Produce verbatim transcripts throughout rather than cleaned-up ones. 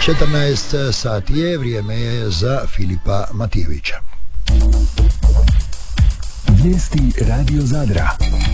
četrnaest sati je, vrijeme je za Filipa Matijevića. Vijesti Radio Zadra.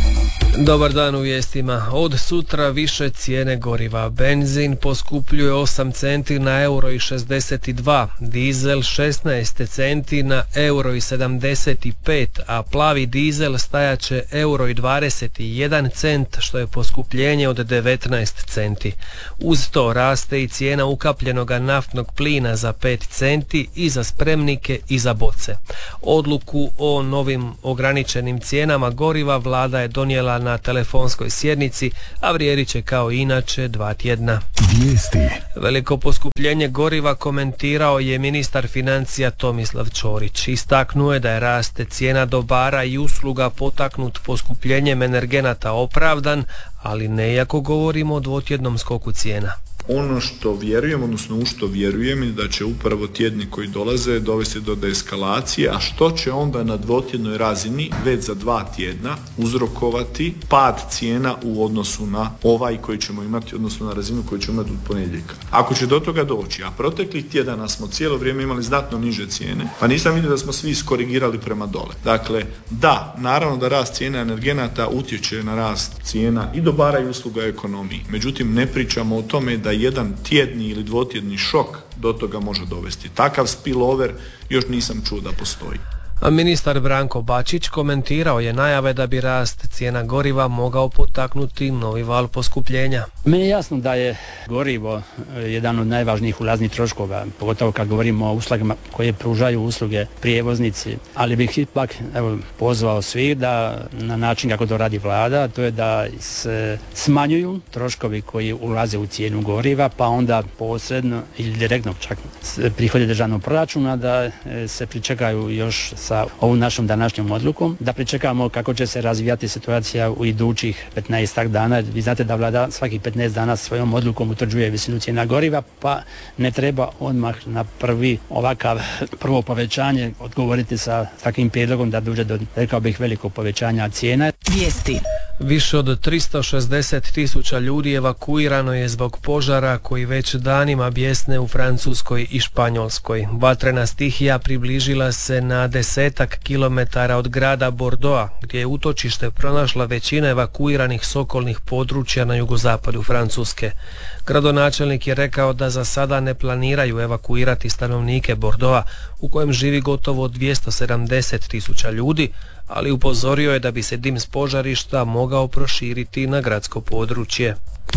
Dobar dan u vijestima. Od sutra više cijene goriva. Benzin poskupljuje osam centi na euro i šezdeset dva, dizel šesnaest centi na euro i sedamdeset pet, a plavi dizel stajaće euro i dvadeset jedan cent, što je poskupljenje od devetnaest centi. Uz to raste i cijena ukapljenoga naftnog plina za pet centi i za spremnike i za boce. Odluku o novim ograničenim cijenama goriva vlada je donijela na telefonskoj sjednici, a vrijedit će kao i inače dva tjedna. Vijesti. Veliko poskupljenje goriva komentirao je ministar financija Tomislav Ćorić. Istaknuo je da je rast cijena dobara i usluga potaknut poskupljenjem energenata opravdan, ali ne iako govorimo o dvotjednom skoku cijena. Ono što vjerujem, odnosno u što vjerujem je da će upravo tjedni koji dolaze dovesti do deeskalacije, a što će onda na dvotjednoj razini već za dva tjedna uzrokovati pad cijena u odnosu na ovaj koji ćemo imati, odnosno na razinu koju ćemo imati od ponedjeljka. Ako će do toga doći, a proteklih tjedana smo cijelo vrijeme imali znatno niže cijene, pa nisam vidio da smo svi iskorigirali prema dole. Dakle, da, naravno da rast cijena energenata utječe na rast cijena i dobara i usluga u ekonomiji. Međutim, ne pričamo o tome da jedan tjedni ili dvotjedni šok do toga može dovesti. Takav spillover još nisam čuo da postoji. A ministar Branko Bačić komentirao je najave da bi rast cijena goriva mogao potaknuti novi val poskupljenja. Meni je jasno da je gorivo jedan od najvažnijih ulaznih troškova, pogotovo kad govorimo o uslugama koje pružaju usluge prijevoznici, ali bih ipak evo, pozvao svi da na način kako to radi vlada, to je da se smanjuju troškovi koji ulaze u cijenu goriva, pa onda posredno ili direktno čak prihodi državnog proračuna da se pričekaju još sa ovom našom današnjom odlukom, da pričekamo kako će se razvijati situacija u idućih petnaestak dana. Vi znate da vlada svakih petnaest dana svojom odlukom utvrđuje visinu cijena goriva, pa ne treba odmah na prvi ovakav prvo povećanje odgovoriti sa takvim prijedlogom da dođe do, rekao bih, velikog povećanja cijena. Vijesti. Više od tristo šezdeset tisuća ljudi evakuirano je zbog požara koji već danima bjesne u Francuskoj i Španjolskoj. Vatrena stihija približila se na desetak kilometara od grada Bordeauxa, gdje je utočište pronašla većina evakuiranih s okolnih područja na jugozapadu Francuske. Gradonačelnik je rekao da za sada ne planiraju evakuirati stanovnike Bordeauxa, u kojem živi gotovo dvjesto sedamdeset tisuća ljudi, ali upozorio je da bi se dim s požarišta mogao proširiti na gradsko područje.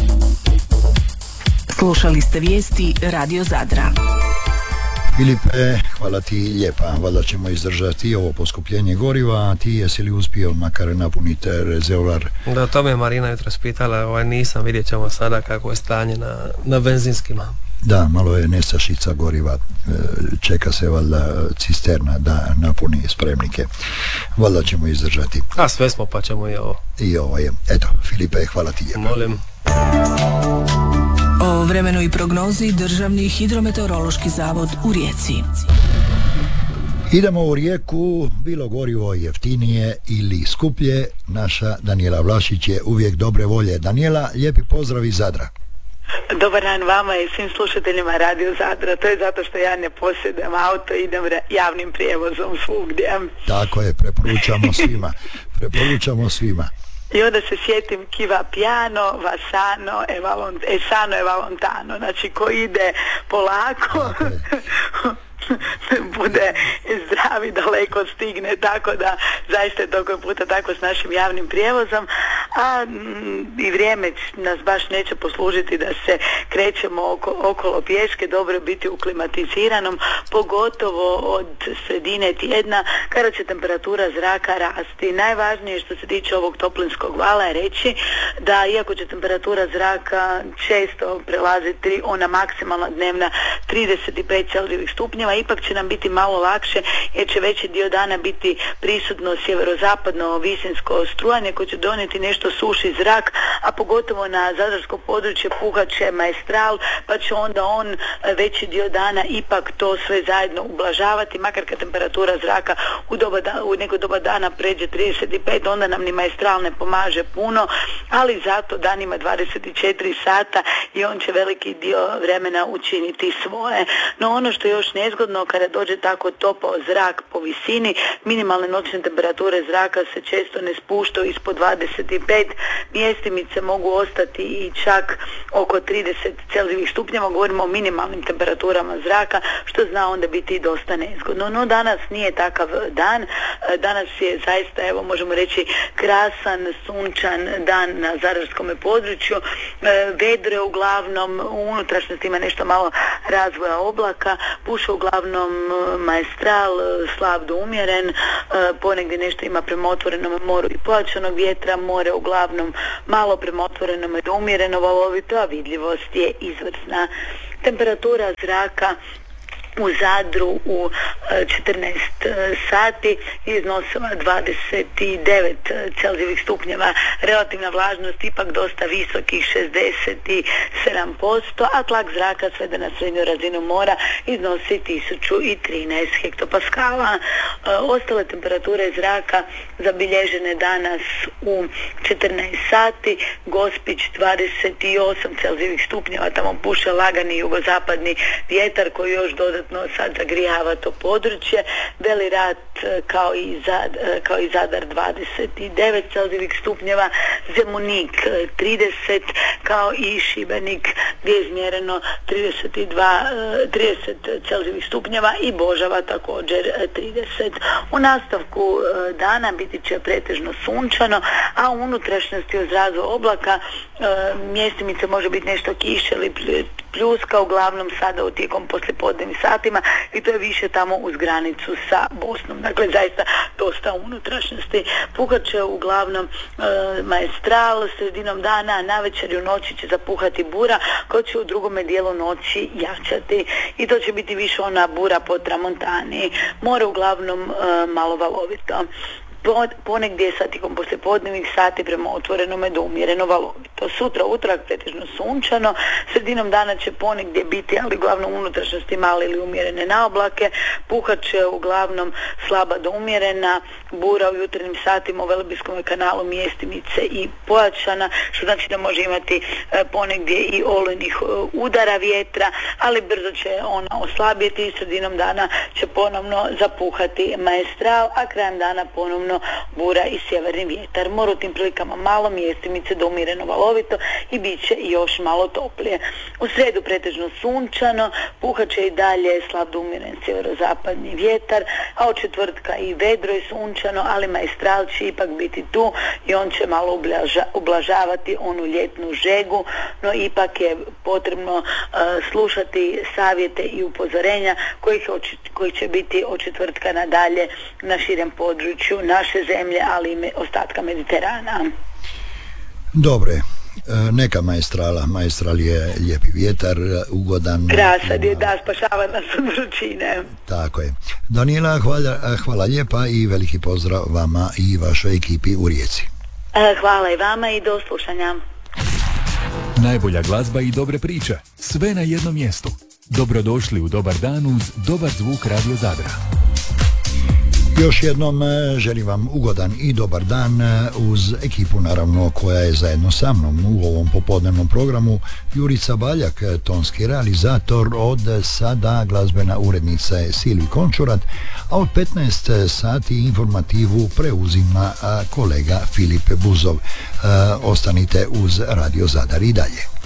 Slušali ste vijesti Radio Zadra. Filipe, hvala ti lijepa. Valjda ćemo izdržati ovo poskupljenje goriva, a ti jesi li uspio makar napuniti rezervoar? Da, to me Marina jutros pitala, ovaj, nisam, vidjet ćemo sada kako je stanje na, na benzinskima. Da, malo je nestašica goriva, čeka se valjda cisterna da napuni spremnike. Valjda ćemo izdržati. A sve smo, pa ćemo i ovo. I ovo je. Eto, Filipe, hvala ti lijepa. Molim. O vremenu i prognozi Državni hidrometeorološki zavod u Rijeci. Idemo u Rijeku, bilo gorivo jeftinije ili skuplje. Naša Danijela Vlašić je uvijek dobre volje. Danijela, lijepi pozdrav iz Zadra. Dobar dan vama i svim slušateljima Radio Zadra. To je zato što ja ne posjedujem auto, idem javnim prijevozom svugdje. Tako je, preporučamo svima. Preporučamo svima. I onda se sjetim chi va piano, va sano e, va lont- e sano e va lontano. Znači, ko ide polako bude zdrav i daleko stigne, tako da zaista je toliko puta tako s našim javnim prijevozom, a m, i vrijeme nas baš neće poslužiti da se krećemo oko, okolo pješke. Dobro je biti u klimatiziranom, pogotovo od sredine tjedna kada će temperatura zraka rasti. Najvažnije što se tiče ovog toplinskog vala je reći da iako će temperatura zraka često prelaziti ona maksimalna dnevna trideset pet Celzijevih stupnjeva, ipak će nam biti malo lakše jer će veći dio dana biti prisutno sjeverozapadno visinsko strujanje koje će donijeti nešto nešto suši zrak, a pogotovo na zadarsko područje puhat će Maestral, pa će onda on veći dio dana ipak to sve zajedno ublažavati, makar kad temperatura zraka u, doba da, u neko doba dana pređe trideset pet, onda nam ni Maestral ne pomaže puno, ali zato dan ima dvadeset četiri sata i on će veliki dio vremena učiniti svoje. No ono što je još nezgodno, kada dođe tako topao zrak po visini, minimalne noćne temperature zraka se često ne spuštaju ispod dvadeset pet, mjestimice mogu ostati i čak oko trideset Celzijevih stupnjeva, govorimo o minimalnim temperaturama zraka, što zna onda biti dosta nezgodno. No danas nije takav dan, danas je zaista, evo možemo reći, krasan, sunčan dan na zadarskom području, vedro je uglavnom, u unutrašnjosti ima nešto malo razvoja oblaka, puše uglavnom Maestral, slab do umjeren, ponegdje nešto ima prema otvorenom moru i pojačanog vjetra, more uglavnom malo prema otvorenom do umjereno valovito, a vidljivost je izvrsna. Temperatura zraka u Zadru u četrnaest sati iznosila dvadeset devet Celzijevih stupnjeva, relativna vlažnost ipak dosta visokih šezdeset sedam posto, a tlak zraka sve na srednju razinu mora iznosi tisuću trinaest hektopaskala. Ostale temperature zraka zabilježene danas u četrnaest sati, Gospić dvadeset osam Celzijevih stupnjeva, tamo puše lagani jugozapadni vjetar koji još dodatno sad zagrijava to područje. Beli Rat kao i, Zad, kao i Zadar dvadeset devet Celzijevih stupnjeva, Zemunik trideset, kao i Šibenik gdje je izmjereno trideset dva, trideset Celzijevih stupnjeva i Božava također trideset. U nastavku dana biti će pretežno sunčano, a u unutrašnjosti uz razvoj oblaka mjestimice može biti nešto kiše ili pljuska, uglavnom sada u tijekom poslijepodnevnih satima, i to je više tamo uz granicu sa Bosnom. Dakle, zaista dosta unutrašnjosti. Puhat će uglavnom e, Maestral sredinom dana, a navečer i u noći će zapuhati bura koja će u drugome dijelu noći jačati. I to će biti više ona bura po Tramontani. More uglavnom e, malo valovito. Ponegdje sa tijekom poslijepodnevnih sati prema otvorenome do umjereno valovito. Sutra utorak pretežno sunčano, sredinom dana će ponegdje biti, ali uglavnom unutrašnjosti male ili umjerene naoblake, puhat će uglavnom slaba do umjerena, bura u jutarnjim satima u Velebitskom kanalu mjestimice i pojačana, što znači da može imati ponegdje i olujnih udara vjetra, ali brzo će ona oslabjeti i sredinom dana će ponovno zapuhati Maestral, a krajem dana ponovno bura i sjeverni vjetar. More u tim prilikama malo, mjestimice do umjereno valovito i bit će još malo toplije. U sredu pretežno sunčano, puhat će i dalje slab do umjeren sjeverozapadni vjetar, a od četvrtka i vedro i sunčano, ali Maestral će ipak biti tu i on će malo ublaža, ublažavati onu ljetnu žegu, no ipak je potrebno uh, slušati savjete i upozorenja koji, koji će biti od četvrtka nadalje na širem području naše zemlje, ali i ostatka Mediterana. Dobre, neka Maestrala. Maestral je lijepi vjetar, ugodan. Krasan je, da, spašava nas od vrućine. Tako je. Danijela, hvala, hvala lijepa i veliki pozdrav vama i vašoj ekipi u Rijeci. Hvala i vama i do slušanja. Najbolja glazba i dobre priče, sve na jednom mjestu. Dobrodošli u Dobar dan uz Dobar zvuk Radio Zadra. Još jednom želim vam ugodan i dobar dan uz ekipu naravno koja je zajedno sa mnom u ovom popodnevnom programu. Jurica Baljak, tonski realizator, od sada glazbena urednica je Silvi Končurat, a od petnaest sati informativu preuzima kolega Filip Buzov. Ostanite uz Radio Zadar i dalje.